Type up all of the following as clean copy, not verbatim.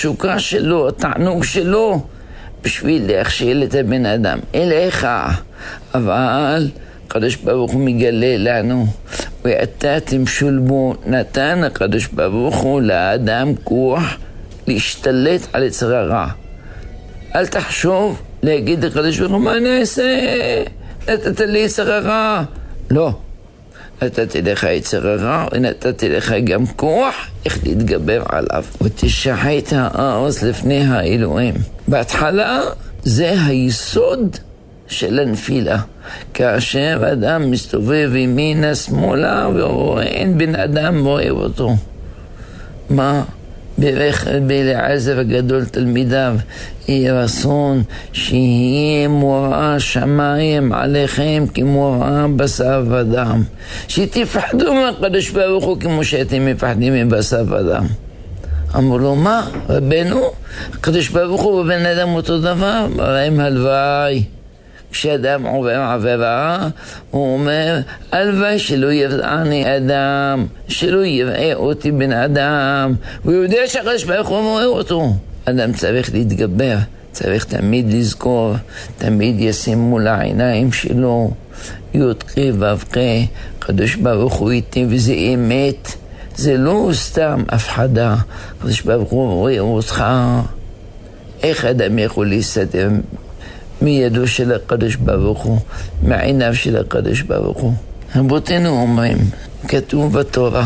התשוקה שלו, התענוג שלו, בשביל להכשיל את הבן אדם אליך. אבל הקדוש ברוך הוא מגלה לנו, ואתה תמשול בו. נתן הקדוש ברוך הוא לאדם כוח להשתלט על יצר הרע. אל תחשוב להגיד לקדוש ברוך הוא, מה אני אעשה? נתת לי יצר הרע. לא, נתתי לך יצר הרע ונתתי לך גם כוח איך להתגבר עליו. ותשחט הארץ לפני האלוהים. בהתחלה זה היסוד של הנפילה. כאשר אדם מסתובב ימינה שמאלה ואין בן אדם רואה אותו. מה? ברך באליעזר הגדול תלמידיו, יהי רצון שיהיה מוראה שמיים עליכם כמוראה בשר ודם, שתפחדו מהקדוש ברוך הוא כמו שאתם מפחדים מבשר ודם. אמרו לו, מה רבנו? הקדוש ברוך הוא ובן אדם אותו דבר? מראים הלוואי. כשאדם עובר עבירה, הוא אומר, הלוואי שלא יראני אדם, שלא יראה אותי בן אדם, והוא יודע שהקדוש ברוך הוא רואה אותו. אדם צריך להתגבר, צריך תמיד לזכור, תמיד ישים מול העיניים שלו, יודקי ובקי, הקדוש ברוך הוא איתי, וזה אמת, זה לא סתם הפחדה. הקדוש ברוך הוא רואה אותך. איך אדם יכול להסתדר מידו של הקדוש ברוך הוא, מעיניו של הקדוש ברוך הוא? רבותינו אומרים, כתוב בתורה,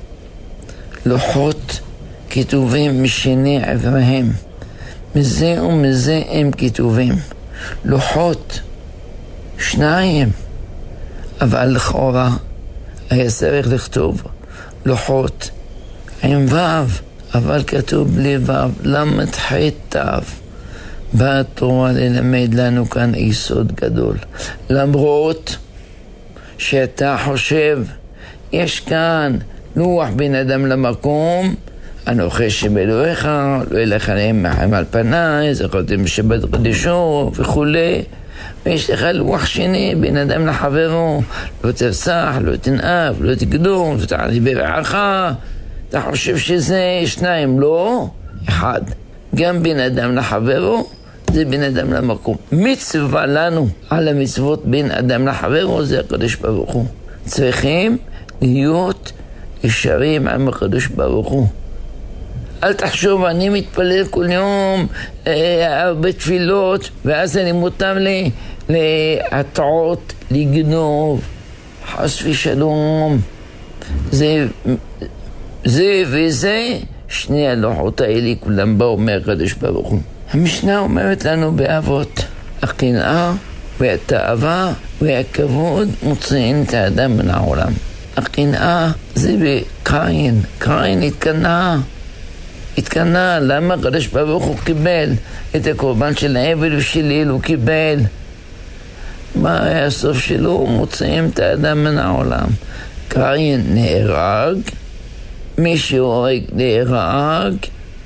לוחות כתובים משני עבריהם, מזה ומזה הם כתובים. לוחות שניים, אבל לכאורה היה צריך לכתוב לוחות עם ו', אבל כתוב בלי ו', למד ח' באה התורה ללמד לנו כאן יסוד גדול. למרות שאתה חושב, יש כאן לוח בין אדם למקום, אנוכי שבאלוהיך, לא ילך עליהם מחם על פניי, זכרתם בשבת קדשו וכו'. ויש לך לוח שני בין אדם לחברו, לא תרצח, לא תנאף, לא תקדום, לא תעדיף ברעך. אתה חושב שזה שניים, לא, אחד. גם בין אדם לחברו, זה בין אדם למקום. מצווה לנו על המצוות בין אדם לחברו, זה הקדוש ברוך הוא. צריכים להיות ישרים עם הקדוש ברוך הוא. אל תחשוב, אני מתפלל כל יום הרבה תפילות, ואז אני מותר לי להטעות, לגנוב, חס ושלום. זה וזה, שני הלוחות האלה כולם באו מהקדוש ברוך הוא. המשנה אומרת לנו באבות, הקנאה והתאווה והכבוד מוציאים את האדם מן העולם. הקנאה זה בקין, קין התקנא, למה הקדוש ברוך הוא קיבל את הקורבן של האבל ושלי, הוא קיבל. מה היה הסוף שלו? מוציאים את האדם מן העולם. קין נהרג, מי שהורג נהרג,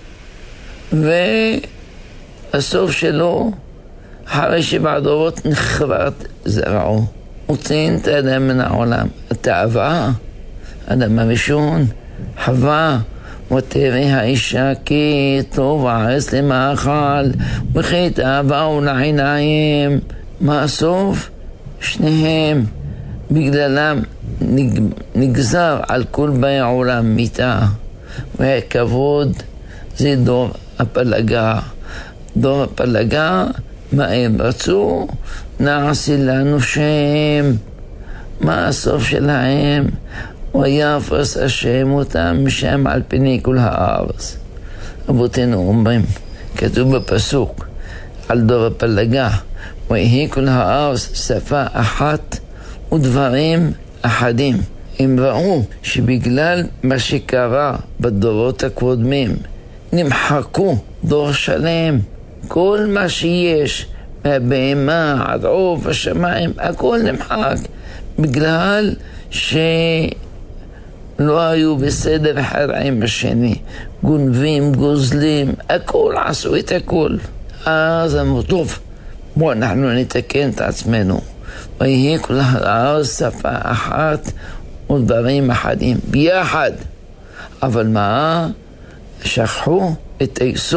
והסוף שלו, אחרי 7 דורות נחרט זרעו. מוציאים את האדם מן העולם. התאווה, האדם הראשון, חווה, ותראה האישה כי טוב הארץ למאכל, וכי תאווה לעיניים. מה הסוף? שניהם בגללם נגזר על כל באי העולם מיתה. והכבוד זה דור הפלגה. דור הפלגה, מה הם רצו? נעשה לנו שם. מה הסוף שלהם? ויפרס השם אותם משם על פני כל הארץ. רבותינו אומרים, כתוב בפסוק על דור הפלגה, ויהי כל הארץ שפה אחת ודברים אחדים. הם ראו שבגלל מה שקרה בדורות הקודמים, נמחקו דור שלם. כל מה שיש, מהבהמה עד עוף השמיים, הכל נמחק, בגלל שלא היו בסדר אחד עם השני. גונבים, גוזלים, הכל עשו את הכל. אז אמרו, טוב, בואו אנחנו נתקן את עצמנו. ויהי כל הארץ שפה אחת ודברים אחדים, ביחד. אבל מה? שכחו את היסוד.